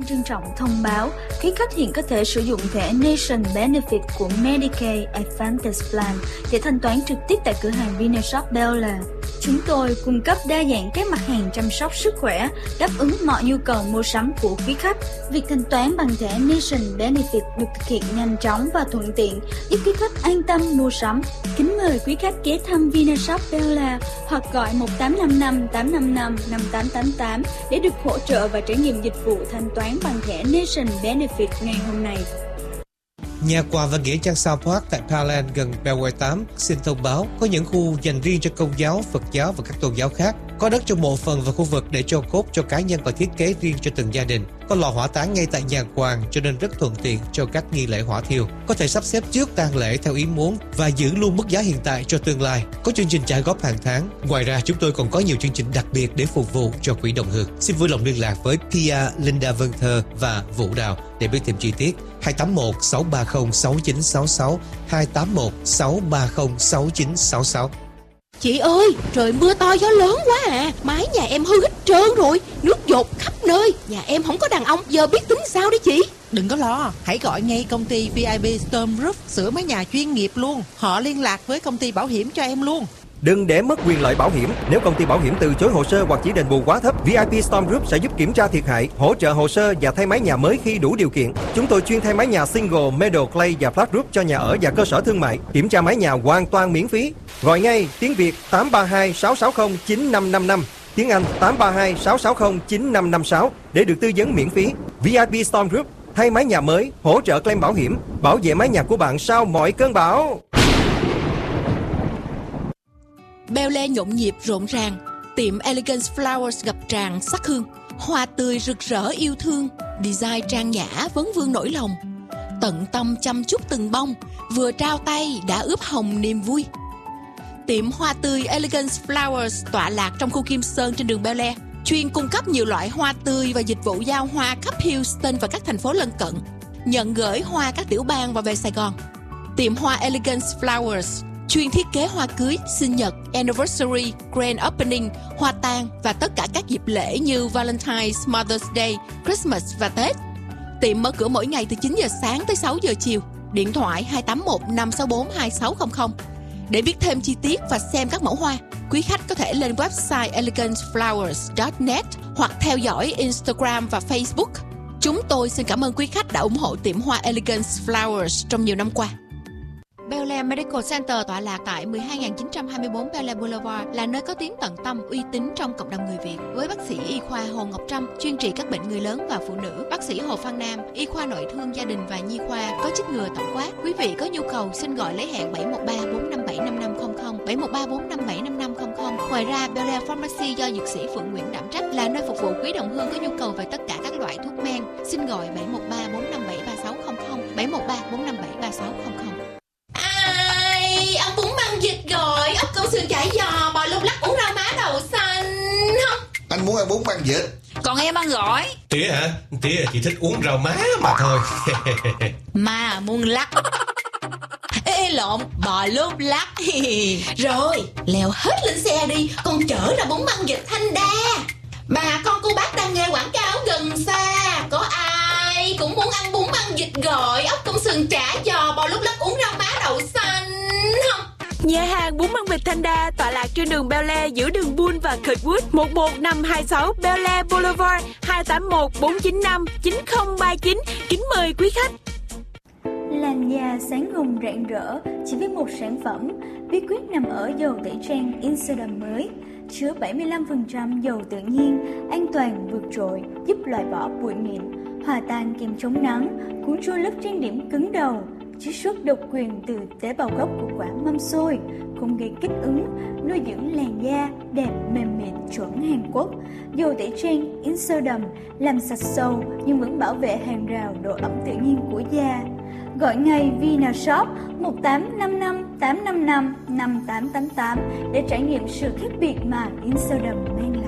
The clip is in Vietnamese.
Xin trân trọng thông báo, quý khách hiện có thể sử dụng thẻ Nation Benefit của Medicaid Advantage Plan để thanh toán trực tiếp tại cửa hàng Vinashop Bel Air. Chúng tôi cung cấp đa dạng các mặt hàng chăm sóc sức khỏe, đáp ứng mọi nhu cầu mua sắm của quý khách. Việc thanh toán bằng thẻ Nation Benefit được thực hiện nhanh chóng và thuận tiện, giúp quý khách an tâm mua sắm. Kính mời quý khách ghé thăm Vinashop Bel Air hoặc gọi 1855 855 5888 để được hỗ trợ và trải nghiệm dịch vụ thanh toán bằng thẻ Nation Benefit ngày hôm nay. Nhà quà và nghĩa trang South Park tại Pearland gần Beltway 8 xin thông báo có những khu dành riêng cho Công giáo, Phật giáo và các tôn giáo khác. Có đất cho mộ phần và khu vực để cho cốt cho cá nhân và thiết kế riêng cho từng gia đình. Có lò hỏa táng ngay tại nhà quàng cho nên rất thuận tiện cho các nghi lễ hỏa thiêu. Có thể sắp xếp trước tang lễ theo ý muốn và giữ luôn mức giá hiện tại cho tương lai. Có chương trình trả góp hàng tháng. Ngoài ra chúng tôi còn có nhiều chương trình đặc biệt để phục vụ cho quỹ đồng hương. Xin vui lòng liên lạc với Pia, Linda Vân Thơ và Vũ Đào để biết thêm chi tiết. 281 630 6966 281 630 6966. Chị ơi, trời mưa to gió lớn quá à. Mái nhà em hư hết trơn rồi, nước dột khắp nơi. Nhà em không có đàn ông, giờ biết tính sao đấy chị? Đừng có lo, hãy gọi ngay công ty VIP Storm Roof sửa mái nhà chuyên nghiệp luôn. Họ liên lạc với công ty bảo hiểm cho em luôn. Đừng để mất quyền lợi bảo hiểm. Nếu công ty bảo hiểm từ chối hồ sơ hoặc chỉ đền bù quá thấp, VIP Storm Group sẽ giúp kiểm tra thiệt hại, hỗ trợ hồ sơ và thay mái nhà mới khi đủ điều kiện. Chúng tôi chuyên thay mái nhà single, metal, clay và flat roof cho nhà ở và cơ sở thương mại. Kiểm tra mái nhà hoàn toàn miễn phí. Gọi ngay tiếng Việt 832 660 9555, tiếng Anh 832 660 9556 để được tư vấn miễn phí. VIP Storm Group thay mái nhà mới, hỗ trợ claim bảo hiểm, bảo vệ mái nhà của bạn sau mọi cơn bão. Bel Air nhộn nhịp rộn ràng, tiệm Elegance Flowers ngập tràn sắc hương, hoa tươi rực rỡ yêu thương, design trang nhã vấn vương nỗi lòng, tận tâm chăm chút từng bông, vừa trao tay đã ướp hồng niềm vui. Tiệm hoa tươi Elegance Flowers tọa lạc trong khu Kim Sơn trên đường Bel Air, chuyên cung cấp nhiều loại hoa tươi và dịch vụ giao hoa khắp Houston và các thành phố lân cận, nhận gửi hoa các tiểu bang và về Sài Gòn. Tiệm hoa Elegance Flowers chuyên thiết kế hoa cưới, sinh nhật, anniversary, grand opening, hoa tang và tất cả các dịp lễ như Valentine's, Mother's Day, Christmas và Tết. Tiệm mở cửa mỗi ngày từ 9 giờ sáng tới 6 giờ chiều. Điện thoại 281 564 2600. Để biết thêm chi tiết và xem các mẫu hoa, quý khách có thể lên website eleganceflowers.net hoặc theo dõi Instagram và Facebook. Chúng tôi xin cảm ơn quý khách đã ủng hộ tiệm hoa Elegance Flowers trong nhiều năm qua. Bel Air Medical Center tọa lạc tại 12924 Bel Air Boulevard là nơi có tiếng tận tâm uy tín trong cộng đồng người Việt. Với bác sĩ y khoa Hồ Ngọc Trâm chuyên trị các bệnh người lớn và phụ nữ, bác sĩ Hồ Phan Nam y khoa nội thương gia đình và nhi khoa có chích ngừa tổng quát. Quý vị có nhu cầu xin gọi lấy hẹn 713 457 5500 713 457 5500. Ngoài ra Bel Air Pharmacy do dược sĩ Phượng Nguyễn đảm trách là nơi phục vụ quý đồng hương có nhu cầu về tất cả các loại thuốc men. Xin gọi 713 457 3600 713 457 3600. Ăn bún măng vịt rồi, ốc câu sườn chả giò, bò lúc lắc uống rau má đậu xanh không? Anh muốn ăn bún măng vịt. Còn em ăn gỏi. Tía hả? Tía chỉ thích uống rau má mà thôi. Mà muốn lắc. Ê lộn, bò lúc lắc. Rồi, leo hết lên xe đi, con chở ra bún măng vịt Thanh Đa. Bà con cô bác đang nghe quảng cáo gần xa, có ai cũng muốn ăn bún măng vịt gỏi, ốc công sườn chả giò, bò lúc lắc uống rau má đậu xanh không? Nhà hàng bún măng vịt Thanh Đa tọa lạc trên đường Bel Air giữa đường Bull và Kirkwood, 11526 Bel Air Boulevard, 281 495 9039. Kính mời quý khách. Làn da sáng hồng rạng rỡ chỉ với một sản phẩm. Bí quyết nằm ở dầu tẩy trang Insodam mới, chứa 75% dầu tự nhiên, an toàn vượt trội, giúp loại bỏ bụi mịn, hòa tan kem chống nắng, cuốn trôi lớp trang điểm cứng đầu, chiết xuất độc quyền từ tế bào gốc của quả mâm xôi, không gây kích ứng, nuôi dưỡng làn da đẹp mềm mịn chuẩn Hàn Quốc. Dầu tẩy trang Insodam làm sạch sâu nhưng vẫn bảo vệ hàng rào độ ẩm tự nhiên của da. Gọi ngay Vinashop 1855 855 5888 để trải nghiệm sự khác biệt mà Insodam mang lại.